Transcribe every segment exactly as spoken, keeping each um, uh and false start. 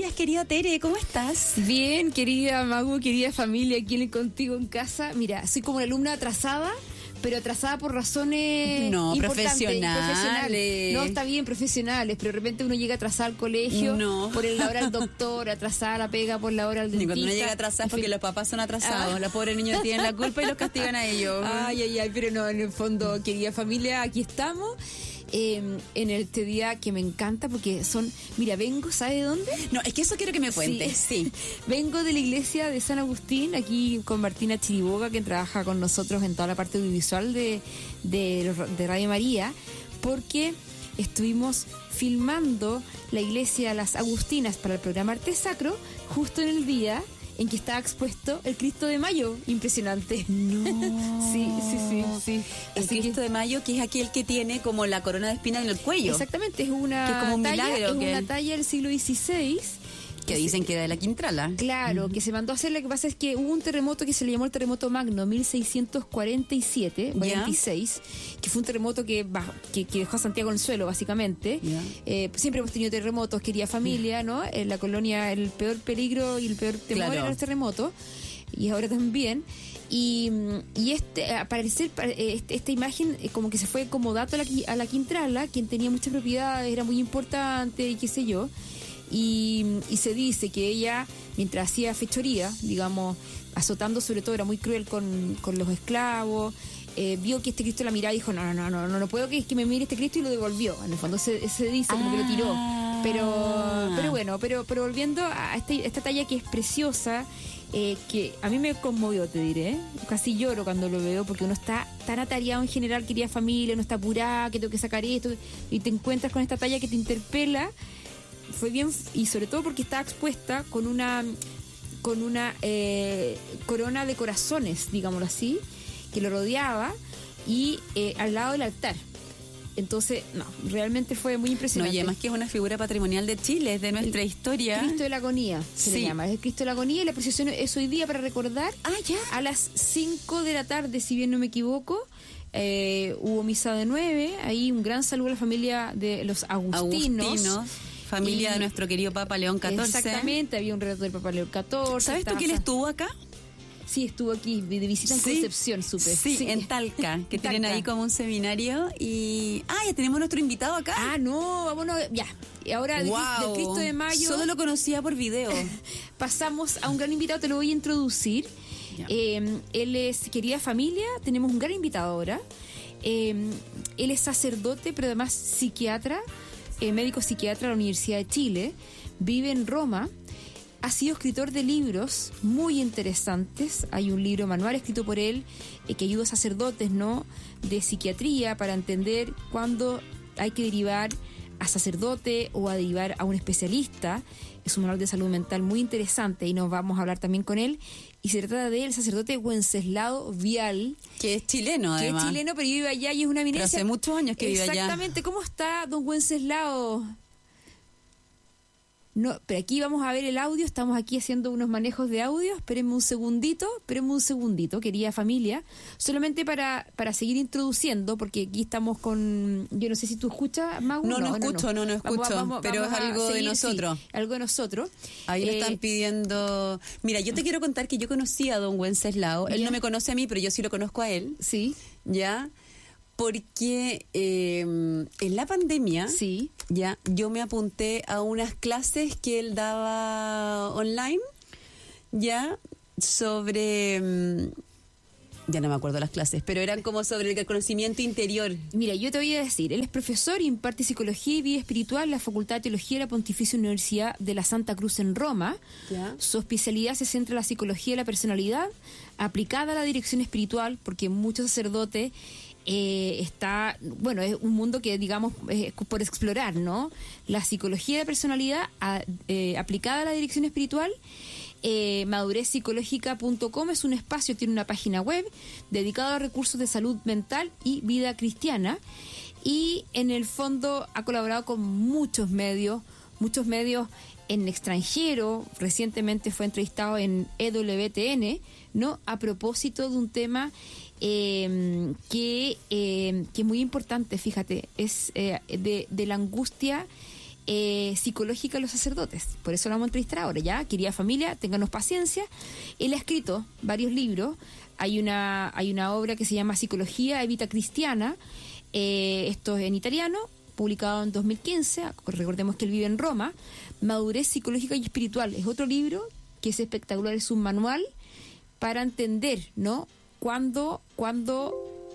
días, querida Tere, ¿cómo estás? Bien, querida Magu, querida familia, aquí contigo en casa. Mira, soy como una alumna atrasada, pero atrasada por razones no, importantes. profesionales. profesionales. No, está bien, profesionales, pero de repente uno llega atrasado al colegio no. por la hora del doctor, atrasada la pega por la hora del dentista. Y cuando uno llega atrasado es porque los papás son atrasados, ah. los pobres niños tienen la culpa y los castigan a ellos. Ay, ay, ay, pero no, en el fondo, querida familia, aquí estamos. Eh, en este día que me encanta porque son, mira, vengo, ¿sabe de dónde? No, es que eso quiero que me cuentes. Sí, sí. Vengo de la iglesia de San Agustín, aquí con Martina Chiriboga, que trabaja con nosotros en toda la parte audiovisual de, de, de Radio María, porque estuvimos filmando la iglesia de las Agustinas para el programa Arte Sacro, justo en el día en que estaba expuesto el Cristo de Mayo. Impresionante. No. Sí, sí, sí, sí. El Así Cristo que, de Mayo, que es aquel que tiene como la corona de espinas en el cuello. Exactamente, es una que es como un talla, milagro, es que... una talla del siglo dieciséis. Que dicen que era de la Quintrala. Claro, uh-huh. que se mandó a hacer. Lo que pasa es que hubo un terremoto que se le llamó el terremoto Magno, mil seiscientos cuarenta y siete, cuarenta y seis, yeah. que fue un terremoto que, que, que dejó a Santiago en el suelo, básicamente. Yeah. Eh, siempre hemos tenido terremotos, querida familia, ¿no? En la colonia, el peor peligro y el peor temor claro. era los terremotos, y ahora también. Y, y este, al parecer, este, esta imagen como que se fue como dato a la, a la Quintrala, quien tenía muchas propiedades, era muy importante y qué sé yo. Y, y se dice que ella, mientras hacía fechoría, digamos, azotando sobre todo, era muy cruel con, con los esclavos, eh, vio que este Cristo la miraba y dijo, no, no, no, no, no, no puedo que, que me mire este Cristo, y lo devolvió. En el fondo se, se dice como ah. que lo tiró. Pero pero bueno, pero pero volviendo a este, esta talla que es preciosa, eh, que a mí me conmovió, te diré. Casi lloro cuando lo veo, porque uno está tan atareado en general, querida familia, uno está apurada, que tengo que sacar esto, y te encuentras con esta talla que te interpela. Fue bien, y sobre todo porque estaba expuesta con una con una eh, corona de corazones, digámoslo así, que lo rodeaba, y eh, al lado del altar. Entonces, no, realmente fue muy impresionante. No, y además que es una figura patrimonial de Chile, es de nuestra el historia. Cristo de la Agonía, se sí. le llama. Es el Cristo de la Agonía, y la procesión es hoy día, para recordar, ah, ya. a las cinco de la tarde, si bien no me equivoco. Eh, hubo misa de nueve, ahí un gran saludo a la familia de los agustinos. Agustinos. Familia y, de nuestro querido Papa León catorce. Exactamente, había un relato del Papa León catorce. ¿Sabes tú que él estuvo acá? Sí, estuvo aquí de visita en sí. Concepción, supe. Sí, sí, en Talca, que tienen ahí como un seminario. Y ah, ya tenemos nuestro invitado acá. Ah, no, vámonos, ya. Y ahora wow. del, del Cristo de Mayo. Solo lo conocía por video. Pasamos a un gran invitado, te lo voy a introducir. Eh, él es querida familia, tenemos un gran invitado ahora. Eh, él es sacerdote, pero además psiquiatra. Eh, médico psiquiatra de la Universidad de Chile, vive en Roma, ha sido escritor de libros muy interesantes. Hay un libro manual escrito por él eh, que ayuda a sacerdotes, ¿no?, de psiquiatría para entender cuándo hay que derivar a sacerdote o a derivar a un especialista. Es un manual de salud mental muy interesante, y nos vamos a hablar también con él. Y se trata del sacerdote Wenceslao Vial. Que es chileno, además. Que es chileno, pero vive allá y es una eminencia. Pero hace muchos años que vive allá. Exactamente. ¿Cómo está don Wenceslao? No, pero aquí vamos a ver el audio. Estamos aquí haciendo unos manejos de audio. Espérenme un segundito, espérenme un segundito, querida familia. Solamente para, para seguir introduciendo, porque aquí estamos con... Yo no sé si tú escuchas, Magu. No, no, no escucho, no, no, no escucho. Vamos, vamos, pero vamos es algo seguir, de nosotros. Sí, algo de nosotros. Ahí eh, me están pidiendo... Mira, yo te quiero contar que yo conocí a don Wenceslao. Él no me conoce a mí, pero yo sí lo conozco a él. Sí. ¿Ya? Porque eh, en la pandemia, sí. ya, yo me apunté a unas clases que él daba online, ya, sobre, ya no me acuerdo las clases, pero eran como sobre el conocimiento interior. Mira, yo te voy a decir, él es profesor, imparte psicología y vida espiritual en la Facultad de Teología de la Pontificia Universidad de la Santa Cruz en Roma. ¿Ya? Su especialidad se centra en la psicología de la personalidad, aplicada a la dirección espiritual, porque muchos sacerdotes Eh, está, bueno, es un mundo que, digamos, es por explorar, ¿no? La psicología de personalidad a, eh, aplicada a la dirección espiritual. eh, madurez psicológica punto com es un espacio, tiene una página web dedicado a recursos de salud mental y vida cristiana, y en el fondo ha colaborado con muchos medios, muchos medios en extranjero. Recientemente fue entrevistado en E W T N, ¿no?, a propósito de un tema Eh, que, eh, que es muy importante, fíjate, es eh, de, de la angustia eh, psicológica de los sacerdotes. Por eso lo vamos a entrevistar ahora, ¿ya? Querida familia, ténganos paciencia. Él ha escrito varios libros. Hay una, hay una obra que se llama Psicología e Vita Cristiana. Eh, esto es en italiano, publicado en dos mil quince. Recordemos que él vive en Roma. Madurez psicológica y espiritual. Es otro libro que es espectacular. Es un manual para entender, ¿no? Cuándo, cuándo,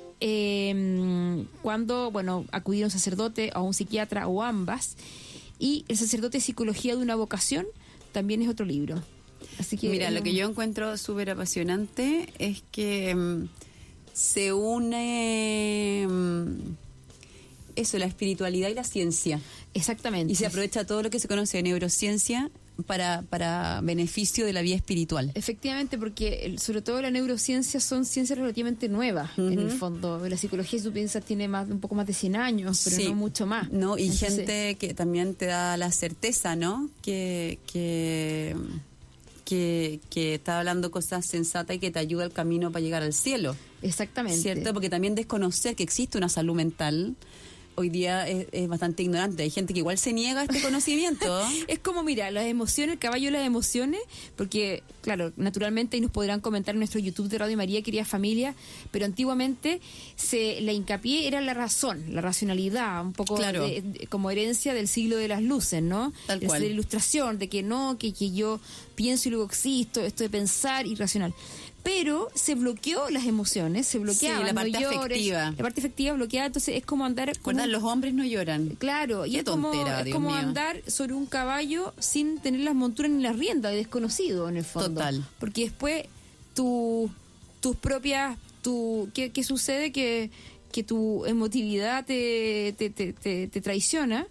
eh, cuándo, bueno, acudir a un sacerdote, a un psiquiatra o ambas. Y El sacerdote psicología de una vocación también es otro libro. Así que mira, eh, lo que yo encuentro súper apasionante es que um, se une um, eso, la espiritualidad y la ciencia. Exactamente. Y se aprovecha todo lo que se conoce de neurociencia para, para beneficio de la vida espiritual. Efectivamente, porque el, sobre todo la neurociencia son ciencias relativamente nuevas, uh-huh. en el fondo. La psicología, si tú piensas, tiene más, un poco más de cien años, pero sí. no mucho más. No, y Entonces, gente que también te da la certeza, ¿no? Que, que, que, que está hablando cosas sensatas y que te ayuda al camino para llegar al cielo. Exactamente. ¿Cierto? Porque también desconocer que existe una salud mental hoy día es, es bastante ignorante. Hay gente que igual se niega a este conocimiento. Es como, mira, las emociones, el caballo de las emociones, porque, claro, naturalmente, y nos podrán comentar en nuestro YouTube de Radio María, querida familia, pero antiguamente se la hincapié era la razón, la racionalidad, un poco claro. de, de, como herencia del siglo de las luces, ¿no? Tal cual. De la ilustración, de que no, que, que yo pienso y luego existo, esto de pensar irracional. Pero se bloqueó las emociones, se bloqueaban, sí, la parte no llores, afectiva. La parte afectiva bloqueada, entonces es como andar... ¿Recuerdan? Como, los hombres no lloran. Claro, y Qué es como, tontera, es Dios como mío. andar sobre un caballo sin tener las monturas ni las riendas, desconocido en el fondo. Total. Porque después tu, tus propias... Tu, ¿qué, ¿Qué sucede? Que, que tu emotividad te, te, te, te, te traiciona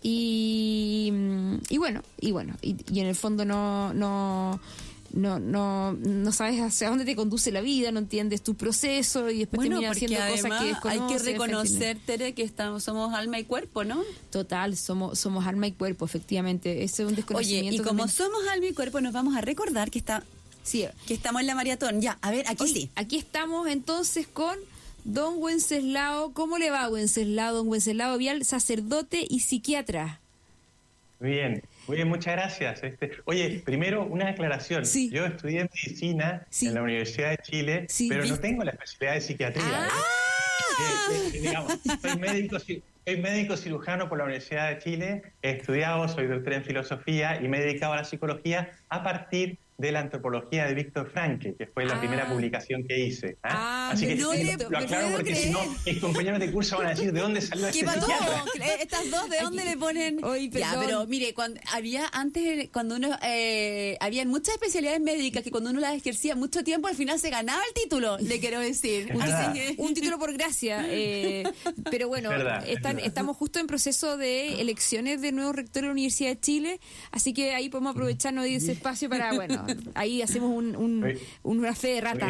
y, y bueno, y bueno, y, y en el fondo no... no No, no, no sabes hacia dónde te conduce la vida, no entiendes tu proceso y después bueno, terminas haciendo cosas que desconoces. Hay que reconocer, Tere, que estamos, somos alma y cuerpo, ¿no? Total, somos somos alma y cuerpo, efectivamente. Ese es un desconocimiento. Oye, y como también. somos alma y cuerpo, nos vamos a recordar que está sí. que estamos en la maratón. Ya, a ver, aquí Oye, sí. Aquí estamos entonces con don Wenceslao. ¿Cómo le va, Wenceslao? Don Wenceslao Vial, sacerdote y psiquiatra. Muy bien. Muy bien, muchas gracias. Este, oye, primero una aclaración. Sí. Yo estudié medicina sí. en la Universidad de Chile, sí, pero ¿viste? no tengo la especialidad de psiquiatría. ¡Ah! ¿eh? Que, que, digamos, soy médico, soy médico cirujano por la Universidad de Chile, he estudiado, soy doctor en filosofía y me he dedicado a la psicología a partir de la antropología de Víctor Frankl, que fue la ah. primera publicación que hice. ¿ah? Ah, Así que no le, lo, lo aclaro porque si no, mis compañeros de curso van a decir de dónde salió este psiquiatra. Estas dos, ¿de dónde le ponen? Oye, ya, pero mire, cuando había antes, cuando uno, eh, había muchas especialidades médicas que cuando uno las ejercía mucho tiempo, al final se ganaba el título, le quiero decir. Un, ¿verdad? un título por gracia. Eh, pero bueno, ¿verdad? están, estamos justo en proceso de elecciones de nuevo rector de la Universidad de Chile, así que ahí podemos aprovecharnos de ese espacio para, bueno, ahí hacemos un, un, una fe de rata.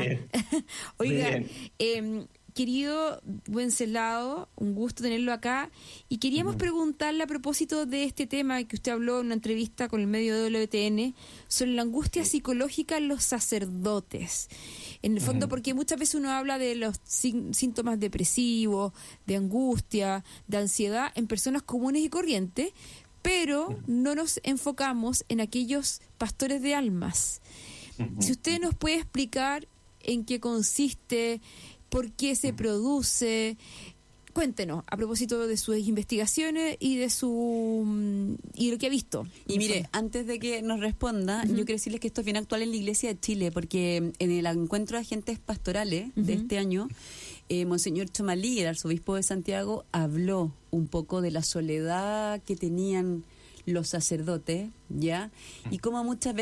Oiga, eh, querido Wenceslao, un gusto tenerlo acá. Y queríamos uh-huh. preguntarle a propósito de este tema que usted habló en una entrevista con el medio de W T N sobre la angustia psicológica en los sacerdotes. En el fondo, uh-huh. porque muchas veces uno habla de los síntomas depresivos, de angustia, de ansiedad en personas comunes y corrientes, pero no nos enfocamos en aquellos pastores de almas. Si usted nos puede explicar en qué consiste, por qué se produce, cuéntenos a propósito de sus investigaciones y de su y de lo que ha visto. Y mire, antes de que nos responda, uh-huh. yo quiero decirles que esto es bien actual en la Iglesia de Chile, porque en el encuentro de agentes pastorales uh-huh. de este año, eh, Monseñor Chomalí, el arzobispo de Santiago, habló un poco de la soledad que tenían los sacerdotes, ¿ya? Y cómo muchas veces